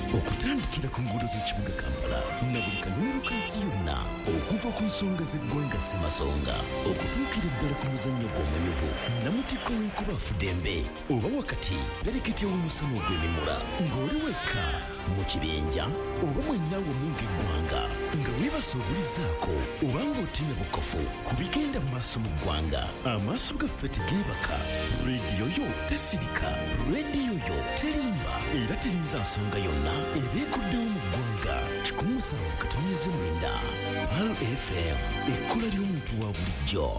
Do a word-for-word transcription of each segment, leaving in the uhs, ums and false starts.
okutandikira ku nguudo z'ekibuga Kampala na buli kanyuiro kansi yonna okuva ku nsonga z'eggwanga Ssemasonga okutuukira ddala ku muzannyo gw'omanyuvu Namutikko w'enkuba Fudembe oba wakati pereketi w'omusana ogw'emimula ng'oli wekka mu kibinja oba mwenna wamu ng'eggwanga nga weebase obulizaako oba ng'otinya bukofu ku bigenda mu maaso mu ggwanga amaaso gaffe tegeebaka reediyo yo tesirika reediyo yo terimba era terinza nsonga yonna ebeekuddewo mu ggwanga kikumi musanvu katonnyeze mwenda Pal F M ekkola ly'omuntu wa bulijjo.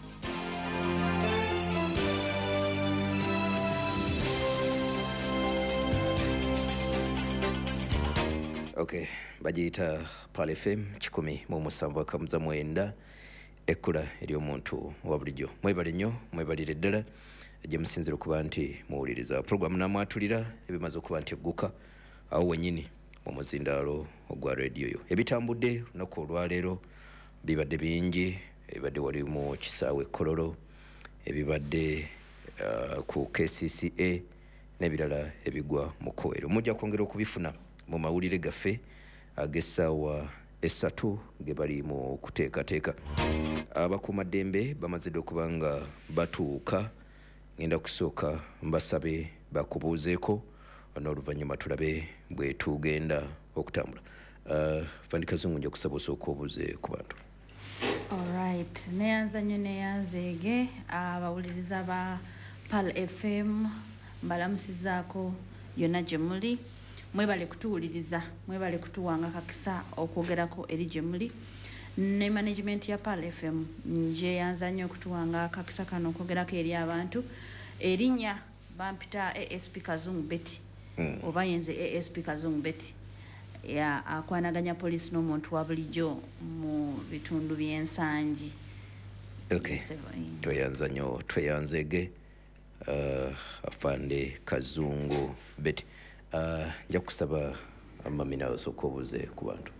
Okay, bagiyita Pal F M kikumi mu musanvu akamuza mwenda ekkola ery'omuntu wa bulijjo. Mwebale nnyo, mwebalire ddala gye musinzira okuba nti muwuliriza puroguramu namwatulira ebimaze okuba nti egguka awo wennyini mu muzindaalo ogwa reediyo yo. Ebitambudde lunaku olwaleero bibadde bingi, ebibadde wali mu kisaawe Kololo, ebibadde uh, ku K C C A n'ebirala ebigwa mu Kowero. Mujja kwongera okubifuna mu mawulire gaffe ag'essaawa essatu ge bali mu kuteekateeka. Abakuumaddembe bamaze okuba nga batuuka. Ngenda kusooka mbasabe bakubuuzeeko n'oluvannyuma tulabe bwe tugenda okutambula. Uh, Fandi Kazungu nja kusaba osooka obuuze ku bantu. Alright, neyanza nnyo neyanzeege abawuliriza ba Pal F M mbalamusizaako yonna gye muli. Mwebale kutuwuliriza, mwebale kutuwanga kakisa okwogerako eri gye muli. Ne management ya Pal F M nje yanza nnyo okutuwanga kakisa kano okwogerako eri abantu. Erinnya bampita A S P Kazungu Betty mm. oba yenze A S P Kazungu Betty ya akwanaganya police n'omuntu wa bulijjo mu bitundu by'ensangi. Okay, tweyanza nnyo tweyanzege uh, afande Kazungu Betty. Uh, nja kusaba amamina osooka obuuze ku bantu.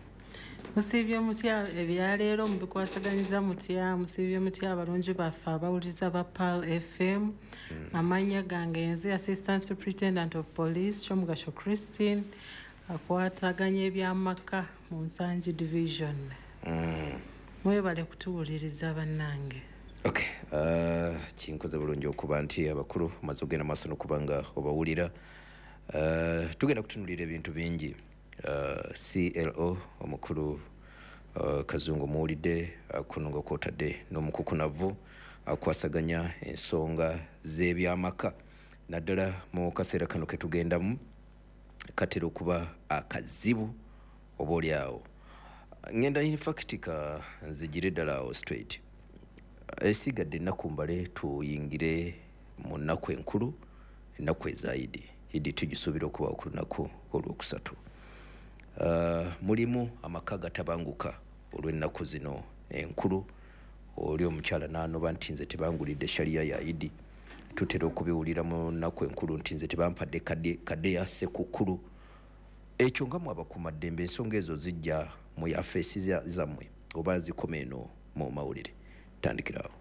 Musibye mutya ebyaleero mubikwasaganyiza mutya musibye mutya abalungi baffe abawuliriza ba Pal F M mm. amanya gange nze Assistant Superintendent of Police Kyomugasho Christine akwataganya ebyamaka mu Nsangi Division. Mm. Mwebale kutuwuliriza bannange. Okay, uh, kinkoze bulungi okuba nti abakulu maze ogenda maaso n'okubanga obawulira. Uh, tugenda kutunulira ebintu bingi. Uh, C L O omukulu uh, Kazungu muwulidde akununga kwotadde n'omukukunavu akwasaganya ensonga z'ebyamaka naddala mu kaseera kano ke tugendamu katera okuba akazibu oba oli awo. Ngenda in fact ka nzigire ddala awo straight esigadde ennaku mbale tuyingire mu nnaku enkulu ennaku ezaayidi idi tugisuubira okuba ku lunaku olwokusatu. Uh, mulimu amaka gatabanguka olw'ennaku zino enkulu oli omukyala n'anoba nti nze tebangulidde sharia ya idi tutera okubiwulira mu nnaku enkulu nti nze tebampadde kadde kadde ya ssekukulu. Ekyo nga mu abakuumaddembe ensonga ezo zijja mu yafeesi zammwe oba zikoma eno mu mawulire tandikirawo.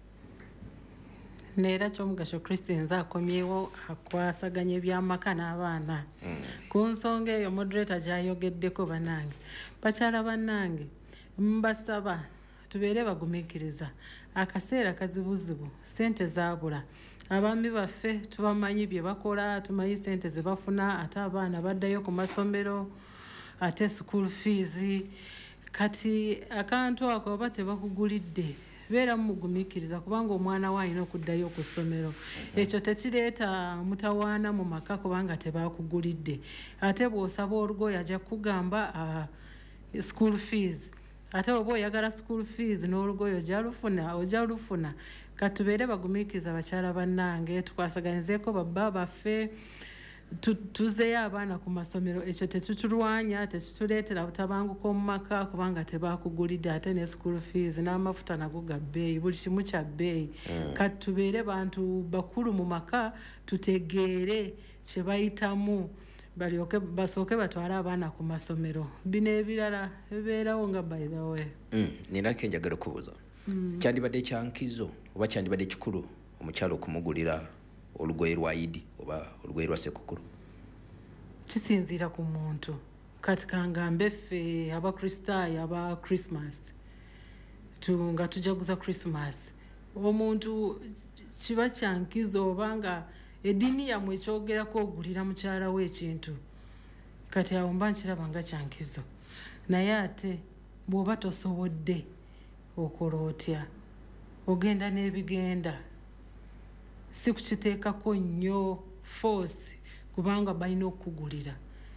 Neera Kyomugasho Christine nze akomyewo akwasaganya ebyamaka n'abaana mm. ku nsonga eyo moderator gy'ayogeddeko bannange bakyala bannange mbasaba tubeere bagumiikiriza akaseera kazibuzibu ssente zaabula abaami baffe tubamanyi bye bakola tumanyi ssente ze bafuna ate abaana baddayo ku masomero ate school fees kati akantu ako oba tebakugulidde beera mugumikiriza kubanga omwana wa alina okuddayo ku ssomero. Ekyo tekireeta mutawaana mu maka kubanga tebakugulidde. Ate bw'osaba olugoye ajja kugamba uh, school fees. Ate oba oyagala school fees n'olugoye ojja lufuna ojja lufuna. Katubeere bagumikiriza bakyala bannange tukwasaganyizeeko babba baffe tuzeeyo abaana ku masomero. Ekyo tetutulwanya tetituleetera butabanguka mu maka kubanga tebakugulidde ate ne school fees n'amafuta nago ga bbeeyi buli kimu kya bbeeyi. Mm. Kati tubeere bantu bakulu mu maka tutegeere kye bayitamu balyoke basooke batwale abaana ku masomero. Bino ebirala bibeerawo nga by the way. Mm. Nina kenjagala kubuuza. Mm. Kyandibadde kyankizo oba kyandibadde kikulu omukyalo okumugulira olugoye lwa Idi oba olugoye lwa Sekukulu? kisinziira ku muntu kati kangambe ffe abakristaayo aba Christmas tu nga tujaguza Christmas omuntu kiba kyankiza oba nga eddiini yammwe ekyogerako ogulira mukyala we ekintu kati awo mba nkiraba nga kyankizo naye ate bw'oba tosobodde okola otya ogenda n'ebigenda si kukiteekako nnyo force kubanga balina okukugulira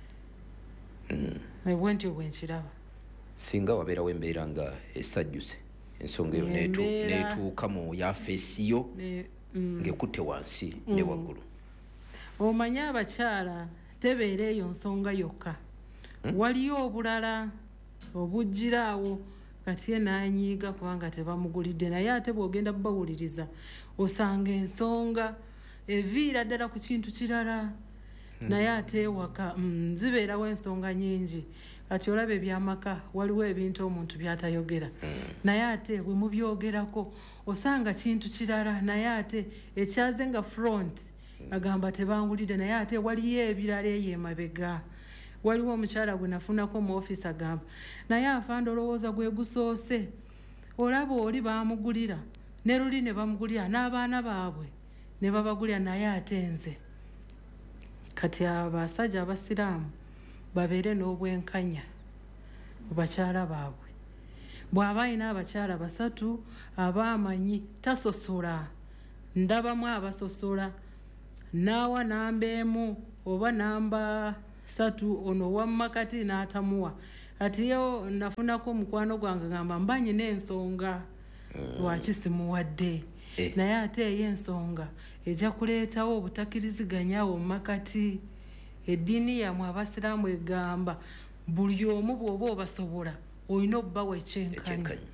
bwentyo bwenkiraba singa wabeerawo embeera nga esajjuse ensonga eyo neetuuka mu yafeesiyo ng'ekutte wansi ne waggulu omanye abakyala tebeera eyo nsonga yokka waliyo obulala obujjiraawo kati ye n'anyiiga kubanga tebamugulidde naye ate bw'ogenda bawuliriza osanga ensonga eviira ddala ku kintu kirala naye ate ewaka zibeerawo ensonga nnyingi kati olaba ebyamaka waliwo ebintu omuntu by'atayogera naye ate bwe mubyogerako osanga kintu kirala naye ate ekyaze nga front agamba tebangulidde naye ate waliyo ebirala eyo emabega waliwo omukyala gwe nafunako mu office agamba naye afanda olowooza gwe gusoose olaba oli baamugulira ne luli ne bamugulira n'abaana baabwe ne babagulira naye ate nze kati abasajja abasiraamu babeere n'obwenkanya mu bakyala baabwe bw'aba alina abakyala basatu abaamanyi tasosola ndabamu abasosola naawa namba emu oba namba satu ono wammakati n'atamuwa ati yo nafunako omukwano gwange gamba mba nyina ensonga lwaki simuwadde naye ate eyo ensonga ejja kuleetawo obutakkiriziganyaawo mu makati eddiini yammwe abasiraamu egamba buli omu bw'oba obasobola olina okubawa ekyenkanyi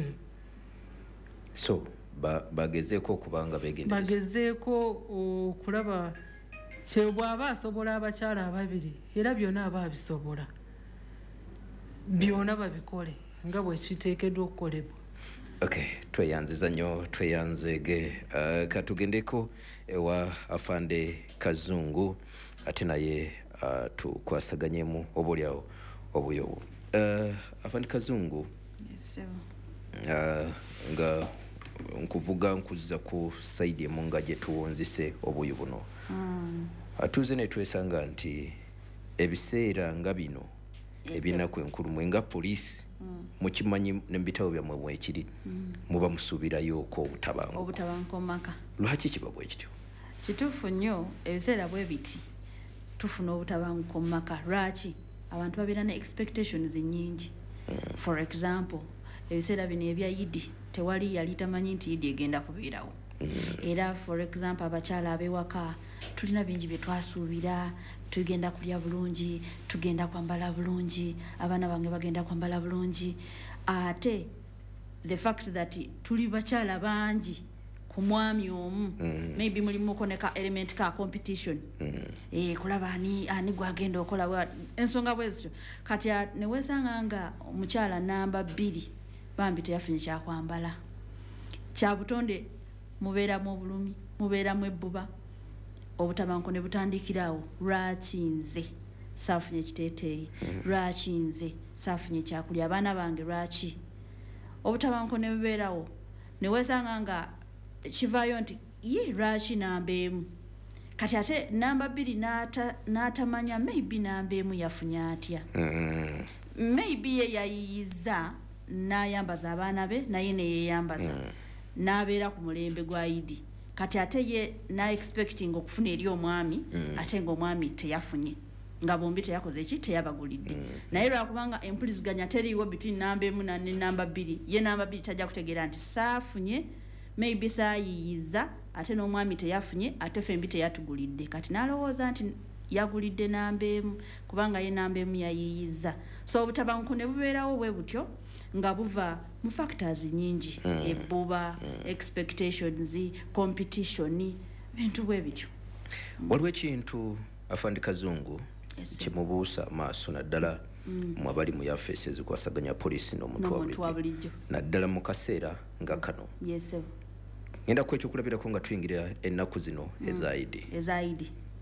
so bagezeeko okubanga beegendereza bagezeeko okulaba kye bw'aba asobola abakyala ababiri era byonna aba abisobola byonna babikole nga bwe kiteekeddwa okukolebwa okay tweyanziza nnyo tweyanzeege uh, katugendeko ewa afande Kazungu ate naye uh, tukwasaganyemu obuliawo obuyobo uh, afande Kazungu yes, uh, nga nkuvuga nkuzza ku saidi emu nga gye tuwonzise obuyi buno mm. atuze ne twesanga nti ebiseera nga bino yes, ebinaku enkulu mwenga poliisi mm. mukimanyi nembitawo byamwe bwekiri mm. muba musuubirayoko obutabanguko obutabanguko maka lwaki kiba bwe kityo kituufu nnyo ebiseera bwe biti tufuna obutabanguko maka lwaki abantu babeera ne expectations nyingi mm. for example ebiseera bino ebya yidi tewali yali tamanyi nti yidi egenda kubeerawo mm. era for example abakyala abewaka tulina bingi bye twasuubira tugenda kulya bulungi tugenda kwambala bulungi abaana bange bagenda kwambala bulungi ate the fact that tuli bakyala bangi ku mwami omu mm. maybe mulimu koneka element ka competition mm. eh kulaba ani ani gwagenda okola ensonga bwezityo kati ne wesanga nga omukyala namba bbiri bambi teyafunye kyakwambala kya butonde mubeera mu bulumi mubeera mu ebbuba obutabanguko ne butandikirawo lwaki nze saafunye ekiteeteeyi lwaki nze saafunye kyakulya abaana bange lwaki obutabanguko ne bubeerawo ne wesanga nga kivaayo nti ye lwaki namba emu kati ate namba bbiri n'atamanya maybe namba emu yafunye atya maybe ye yayiyiza n'ayambaza abaana be naye neyeyambaza n'abeera ku mulembe gwa Idi kati ate ye na expecting okufuna eri omwami ate ng'omwami teyafunye nga bombi teyakoze eki teyabagulidde naye lwakubanga empuliziganya teriiwo between namba emu ne namba bbiri ye namba bbiri tajja kutegeera nti saafunye maybe saayiyiza ate n'omwami teyafunye ate fembi teyatugulidde kati n'alowooza nti yagulidde namba emu kubanga ye namba emu yayiyiza so obutabanguko ne bubeerawo bwe butyo nga buva mu factors nyingi mm. ebbuba mm. expectations competition bintu bwe bityo mm. waliwo ekintu afande Kazungu yes, kimubuusa amaaso naddala mm. mwabali mu yafeesi ezikwasaganya poliisi n'omuntu wa bulijjo naddala mu kaseera nga kano yes, ngenda ku ekyo kulabirako nga tuyingira ennaku zino mm. ezaidi ezaidi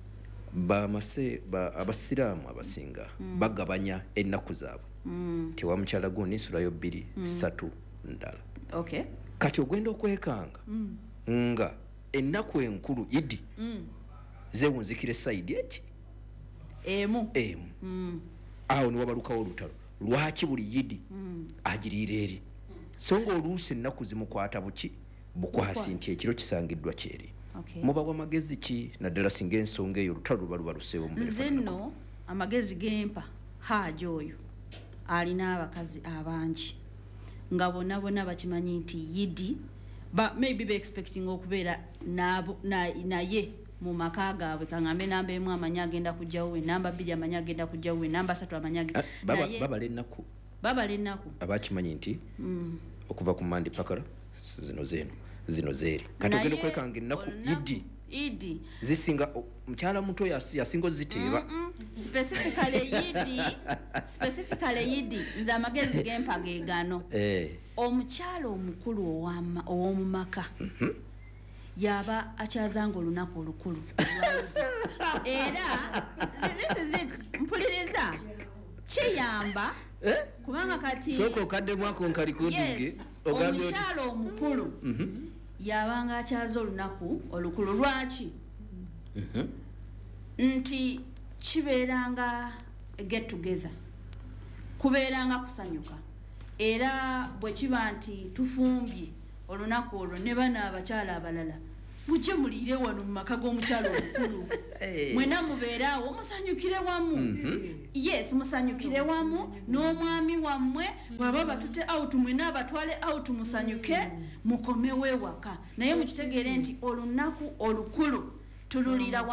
ba mase ba abasiraamu abasinga mm. bagabanya ennaku zaabwe mm. tiwa mukyala gundi nsulayo bbiri mm. satu ndala okay kati ogwenda okwekanga mm. nga ennaku enkulu idi mm. zewunzikire side eki emu emu mm. awo ni wabalukawo olutalo lwaki buli yidi mm. agiriira eri so nga oluusi ennaku zimukwata buki bukwasi nti ekiro kisangiddwa kyeri okay. mubawa magezi ki naddala singa ensonga eyo olutalo luba lubaluseewo nze nno amagezi gempa haaja oyo alina abakazi abangi nga bonna bonna bakimanyi nti yidi ba maybe be expecting okubeera nabo na naye mu maka gaabwe kangambe namba emu amanya agenda kujjawo namba bbiri amanya agenda kujjawo namba ssatu amanya baba baba lennaku baba lennaku abakimanyi nti mm. okuva ku mandi pakala zino zeno zino zeri kati ogenda kwekanga ennaku idi idi zisinga mukyala muto yasinga ziteeba mm -mm. specifically yidi specifically yidi nze amagezi gempa gegano eh omukyala omukulu owama ow'omumaka mhm mm yaba akyazanga olunaku olukulu era this is it mpuliriza kiyamba eh kubanga kati soko kadde mwako nkalikodinge yes, omukyala omukulu mhm mm yabanga akyaza olunaku olukulu lwaki mhm mm nti kibeeranga get together kubeeranga kusanyuka era bwe kiba nti tufumbye olunaku olwo ne bana abakyala abalala mujje muliire wano mu maka g'omukyala omukulu mwena mubeeraawo musanyukire wamu mm -hmm. yes musanyukire wamu n'omwami wammwe bw'aba batute out mwena abatwale out musanyuke mukomewo ewaka naye mukitegeere nti olunaku olukulu tululira